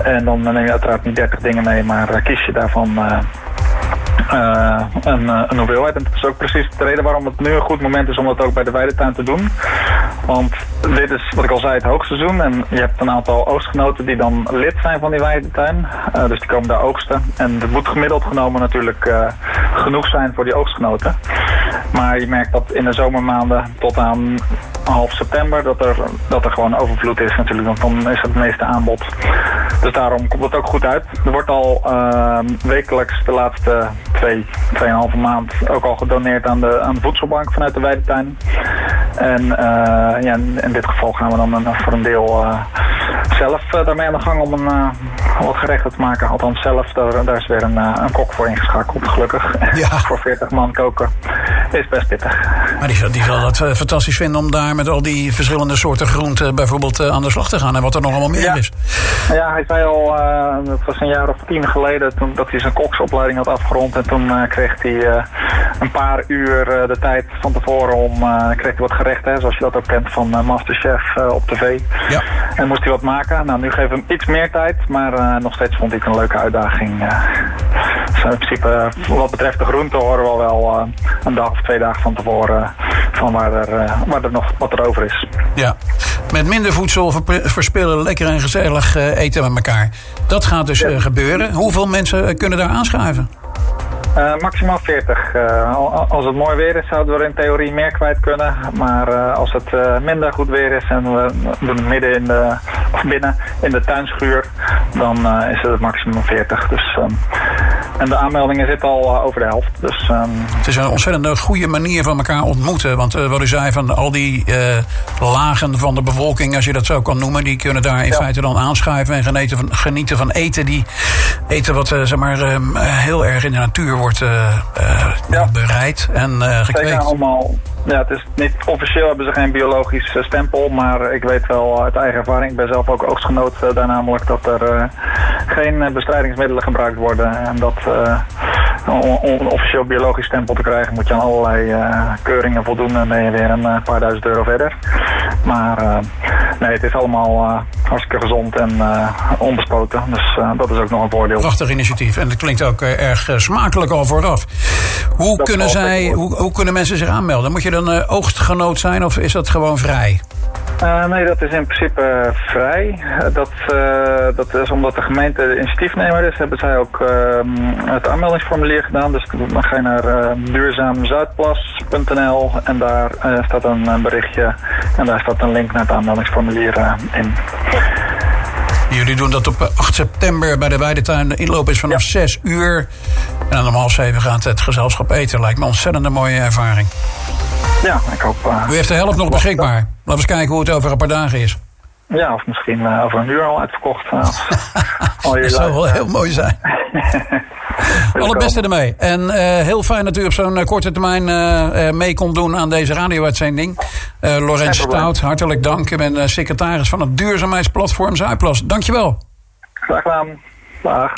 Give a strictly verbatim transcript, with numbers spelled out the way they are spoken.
En dan neem je uiteraard niet dertig dingen mee, maar uh, kies je daarvan uh, uh, een, uh, een hoeveelheid. En dat is ook precies de reden waarom het nu een goed moment is om dat ook bij de weidetuin te doen. Want dit is, wat ik al zei, het hoogseizoen. En je hebt een aantal oogstgenoten die dan lid zijn van die weidetuin. Uh, dus die komen daar oogsten. En het moet gemiddeld genomen natuurlijk uh, genoeg zijn voor die oogstgenoten. Maar je merkt dat in de zomermaanden tot aan half september dat er, dat er gewoon overvloed is natuurlijk. Want dan is het meeste aanbod. Dus daarom komt het ook goed uit. Er wordt al uh, wekelijks de laatste twee, tweeënhalve maand ook al gedoneerd aan de, aan de voedselbank vanuit de weidetuin. En uh, ja, in dit geval gaan we dan een, voor een deel uh, zelf uh, daarmee aan de gang om een, uh, wat gerechten te maken. Althans zelf, daar, daar is weer een, uh, een kok voor ingeschakeld, gelukkig. Ja. Voor veertig man koken is best pittig. Maar die, die zal het uh, fantastisch vinden om daar met al die verschillende soorten groenten bijvoorbeeld uh, aan de slag te gaan en wat er nog allemaal meer ja. is. Ja, hij zei al, uh, dat was een jaar of tien geleden toen, dat hij zijn koksopleiding had afgerond. En toen uh, kreeg hij uh, een paar uur uh, de tijd van tevoren om, uh, kreeg hij wat gerechten, hè, zoals je dat ook kent van uh, Masterchef uh, op tv. Ja. En moest hij wat maken. Nou, nu geven we hem iets meer tijd, maar uh, nog steeds vond hij het een leuke uitdaging. Uh, dus in principe, uh, wat betreft de groenten horen we wel uh, een dag of twee dagen van tevoren uh, van waar er, uh, waar er nog wat er over is. Ja, met minder voedsel verspillen, lekker en gezellig uh, eten met elkaar. Dat gaat dus uh, gebeuren. Hoeveel mensen kunnen daar aanschuiven? Uh, maximaal veertig. Uh, als het mooi weer is, zouden we er in theorie meer kwijt kunnen. Maar uh, als het uh, minder goed weer is en we doen het midden in de, of binnen in de tuinschuur, dan uh, is het het maximum veertig. Dus, um, en de aanmeldingen zitten al uh, over de helft. Dus, um, het is een ontzettend goede manier van elkaar ontmoeten. Want uh, wat u zei, van al die uh, lagen van de bevolking, als je dat zo kan noemen, die kunnen daar in ja. feite dan aanschuiven en genieten van, genieten van eten. Die eten wat uh, zeg maar, uh, heel erg in de natuur wordt uh, uh, ja. bereid en uh, gekweekt. Allemaal, ja, het is niet, officieel hebben ze geen biologisch uh, stempel, maar ik weet wel uit eigen ervaring, ik ben zelf ook oogstgenoot uh, daar namelijk, dat er uh, geen uh, bestrijdingsmiddelen gebruikt worden. En dat uh, om een officieel biologisch stempel te krijgen moet je aan allerlei uh, keuringen voldoen en dan ben je weer een uh, paar duizend euro verder. Maar uh, nee, het is allemaal uh, hartstikke gezond en uh, onbespoten, dus uh, dat is ook nog een voordeel. Prachtig initiatief en het klinkt ook uh, erg uh, smakelijk al vooraf. Hoe kunnen, zij, hoe, hoe kunnen mensen zich aanmelden? Moet je dan uh, oogstgenoot zijn of is dat gewoon vrij? Uh, nee, dat is in principe uh, vrij. Uh, dat, uh, dat is omdat de gemeente de initiatiefnemer is, hebben zij ook uh, het aanmeldingsformulier gedaan. Dus dan ga je naar uh, duurzaam zuidplas punt n l en daar uh, staat een uh, berichtje en daar staat een link naar het aanmeldingsformulier uh, in. Jullie doen dat op acht september bij de Weidetuin. De inloop is vanaf ja. zes uur. En dan om half zeven gaat het gezelschap eten. Lijkt me een ontzettend mooie ervaring. Ja, ik hoop... Uh, U heeft de helft nog beschikbaar. Laten we eens kijken hoe het over een paar dagen is. Ja, of misschien uh, over een uur al uitverkocht. Uh, dat zou wel heel mooi zijn. Al het beste ermee. En uh, heel fijn dat u op zo'n uh, korte termijn uh, uh, mee kon doen aan deze radio-uitzending. Uh, Laurens Stout, hartelijk dank. Ik ben uh, secretaris van het duurzaamheidsplatform Zuidplas. Dankjewel. Graag gedaan. Dag.